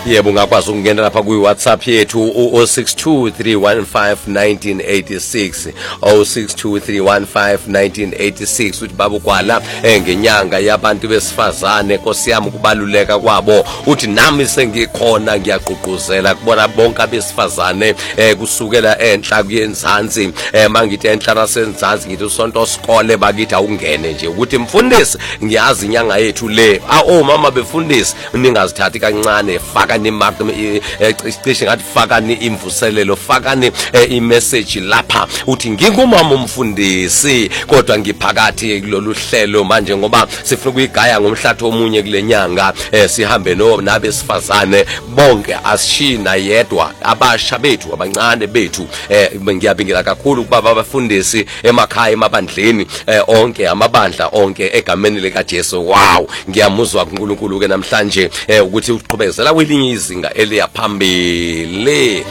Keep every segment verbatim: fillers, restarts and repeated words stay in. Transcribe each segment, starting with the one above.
Yebo ungakwazi ukungena lapha ku WhatsApp yethu zero six two three one five one nine eight six zero six two three one five one nine eight six uthi baba uGwala ngenyanga yabantu besifazane Nkosi yami kubaluleka kwabo uthi nami sengikhona ngiyaqhuquzela kubona bonke abesifazane kusukela enhla kuyenzansi mangithi enhla nasenzansi ngithi usonto sikole bakithi awungene nje ukuthi mfundisi ngiyazi inyanga yethu le awu mama befundisi ningazithathi kancane faka ni cishe ngathi fakani imvuselelo fakani imessage lapha uthi ngingumama umfundisi kodwa ngiphakathi kulolu hlelo manje ngoba sifuna ukuyigaya ngomhlatho omunye kulenyanga sihambe no nabesifazane bonke asishina yedwa abasha bethu abancane bethu ngiyabingelela kakhulu kuba abafundisi emakhaya emabandleni onke amabandla onke egameni lika Jesu wow ngiyamuzwa kuNkulunkulu ke namhlanje ukuthi uqhubezela kwelinye izinga eliya phambili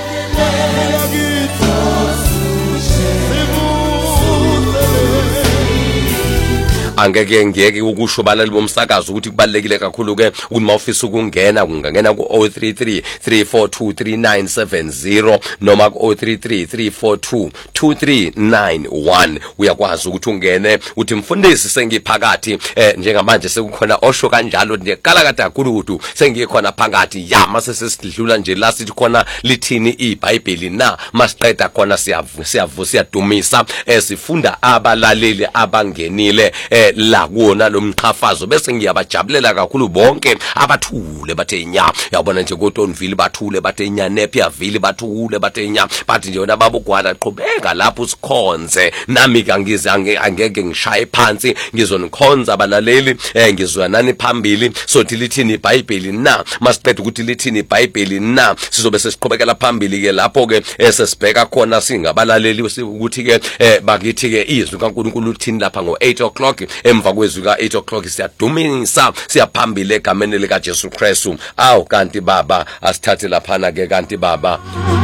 angeke ngeke ukusho balali bomsakazo ukuthi kubalekile kakhulu ke ukuthi mawufisa ukungena kungangena ku zero three three three four two three nine seven zero noma ku zero three three three four two two three nine one uyakwazi ukuthi ungene uthi mfundisi sengiphakathi eh njengamanje sekukhona osho kanjalo ndiyakala kade kakhulu ukuthi sengikhona phakathi ya mase sesidlula nje la sithi khona lithini iBhayibheli na masiqeda khona siyavu siyavu siyadumisa esifunda abalaleli abangenile eh la kuona lo mqhafazo bese ngiyabajabulela kakhulu bonke abathule bathe nya yabona nje koTonville bathule bathe nya nePiaville bathule bathe nya bathi nje wona baba uGwala qhubeka lapho sikhonze nami kangize angeke ngishaye phansi ngizonikhonza abalaleli eh ngizwa nani phambili sothi lithini iBhayibheli na masiqeda ukuthi lithini iBhayibheli na sizobe sesiqhubekela phambili ke lapho ke esesibheka khona singabalaleli ukuthi ke bakithi ke izwi kaNkulunkulu lithini lapha ngo eight o'clock emva kwezwi ka eight o'clock siyadumisa siyaphambili egameni lika Jesu Kristu awu kanti baba asithathe laphana ke kanti baba